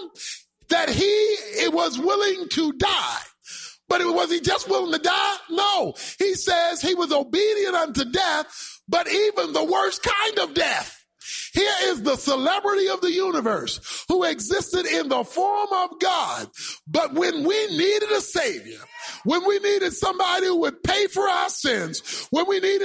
that he was willing to die. But was he just willing to die? No. He says he was obedient unto death, but even the worst kind of death. Here is the celebrity of the universe who existed in the form of God. But when we needed a savior, when we needed somebody who would pay for our sins, when we needed